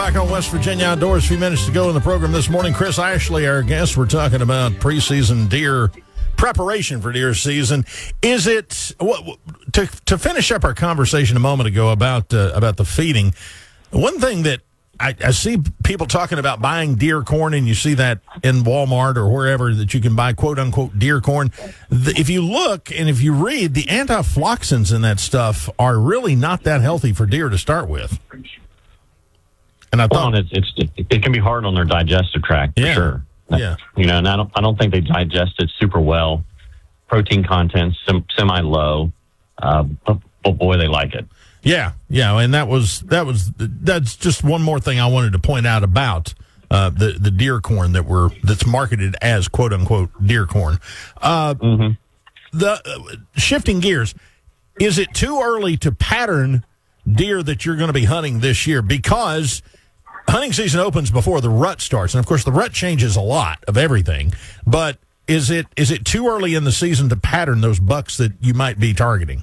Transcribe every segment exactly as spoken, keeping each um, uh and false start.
back on West Virginia Outdoors. A few minutes to go in the program this morning. Chris Ashley, our guest. We're talking about preseason deer preparation for deer season. Is it what, to to finish up our conversation a moment ago about uh, about the feeding? One thing that I, I see people talking about buying deer corn, and you see that in Walmart or wherever that you can buy quote unquote deer corn. The, if you look and if you read, the anti-floxins in that stuff are really not that healthy for deer to start with. And I thought well, it's, it's it, it can be hard on their digestive tract for yeah, sure. Yeah, you know, and I don't I don't think they digest it super well. Protein content sem- semi low, uh, but, but boy, they like it. Yeah, yeah, and that was that was that's just one more thing I wanted to point out about uh, the the deer corn that we're that's marketed as quote unquote deer corn. Uh, mm-hmm. The uh, shifting gears, is it too early to pattern deer that you're going to be hunting this year? Because hunting season opens before the rut starts, and of course the rut changes a lot of everything. But is it is it too early in the season to pattern those bucks that you might be targeting?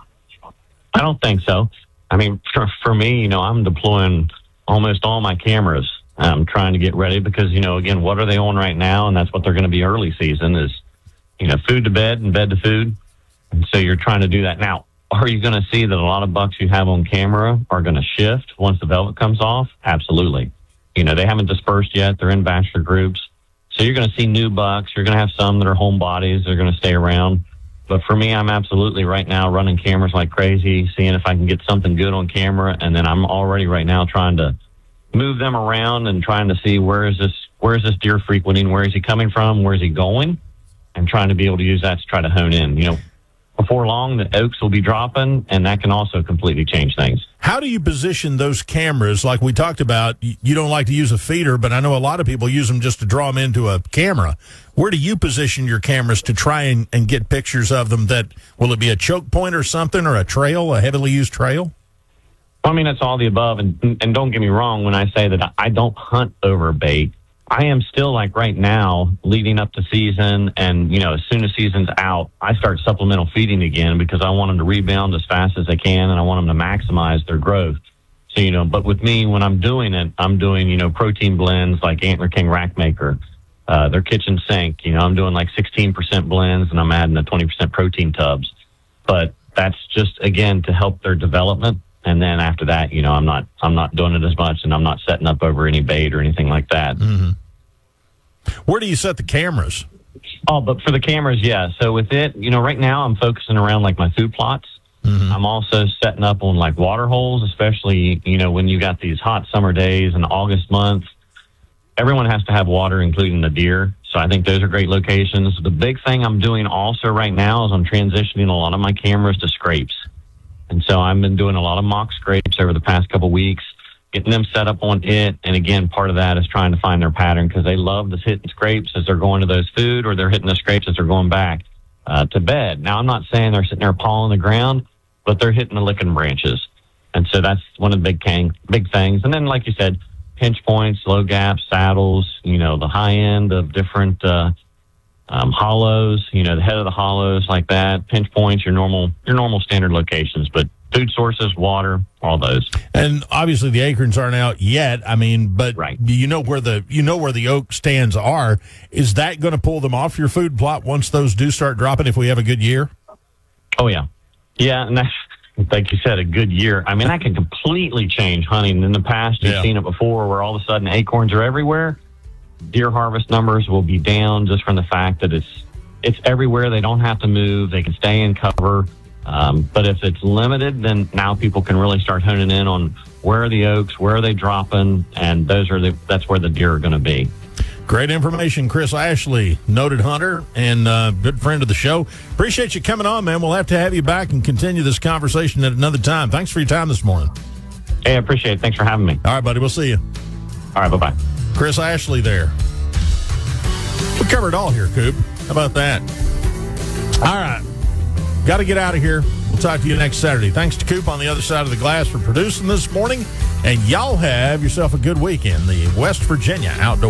I don't think so. I mean, for, for me, you know, I'm deploying almost all my cameras. I'm trying to get ready because, you know, again, what are they on right now? And that's what they're going to be early season is, you know, food to bed and bed to food. And so you're trying to do that. Now, are you going to see that a lot of bucks you have on camera are going to shift once the velvet comes off? Absolutely. You know, they haven't dispersed yet. They're in bachelor groups. So you're going to see new bucks. You're going to have some that are home bodies. They're going to stay around. But for me, I'm absolutely right now running cameras like crazy, seeing if I can get something good on camera. And then I'm already right now trying to move them around and trying to see where is this, where is this deer frequenting? Where is he coming from? Where is he going? And trying to be able to use that to try to hone in. You know, before long, the oaks will be dropping, and that can also completely change things. How do you position those cameras? Like we talked about, you don't like to use a feeder, but I know a lot of people use them just to draw them into a camera. Where do you position your cameras to try and, and get pictures of them? That will it be a choke point or something, or a trail, a heavily used trail? I mean, it's all the above. And, and don't get me wrong when I say that I don't hunt over bait. I am still, like right now, leading up to season, and, you know, as soon as season's out, I start supplemental feeding again because I want them to rebound as fast as they can, and I want them to maximize their growth. So, you know, but with me, when I'm doing it, I'm doing, you know, protein blends like Antler King Rackmaker, uh, their kitchen sink. You know, I'm doing like sixteen percent blends, and I'm adding the twenty percent protein tubs. But that's just, again, to help their development. And then after that, you know, I'm not I'm not doing it as much, and I'm not setting up over any bait or anything like that. Mm-hmm. Where do you set the cameras? Oh, but for the cameras, yeah. So with it, you know, right now I'm focusing around like my food plots. Mm-hmm. I'm also setting up on like water holes, especially, you know, when you got these hot summer days in August month. Everyone has to have water, including the deer. So I think those are great locations. The big thing I'm doing also right now is I'm transitioning a lot of my cameras to scrapes. And so I've been doing a lot of mock scrapes over the past couple of weeks, getting them set up on it. And again, part of that is trying to find their pattern because they love this hitting scrapes as they're going to those food, or they're hitting the scrapes as they're going back uh, to bed. Now, I'm not saying they're sitting there pawing the ground, but they're hitting the licking branches. And so that's one of the big, can- big things. And then, like you said, pinch points, low gaps, saddles, you know, the high end of different uh, um, hollows, you know, the head of the hollows like that, pinch points, your normal, your normal standard locations, but food sources, water, all those. And obviously the acorns aren't out yet. I mean, but right. you know where the you know where the oak stands are. Is that going to pull them off your food plot once those do start dropping if we have a good year? Oh, yeah. Yeah, and that's, like you said, a good year. I mean, that can completely change hunting. In the past, you've yeah. seen it before where all of a sudden acorns are everywhere. Deer harvest numbers will be down just from the fact that it's it's everywhere. They don't have to move. They can stay in cover. Um, but if it's limited, then now people can really start honing in on where are the oaks, where are they dropping, and those are the, that's where the deer are going to be. Great information, Chris Ashley, noted hunter and uh, good friend of the show. Appreciate you coming on, man. We'll have to have you back and continue this conversation at another time. Thanks for your time this morning. Hey, I appreciate it. Thanks for having me. All right, buddy. We'll see you. All right, bye-bye. Chris Ashley there. We covered it all here, Coop. How about that? All right. Got to get out of here. We'll talk to you next Saturday. Thanks to Coop on the other side of the glass for producing this morning. And y'all have yourself a good weekend. The West Virginia Outdoor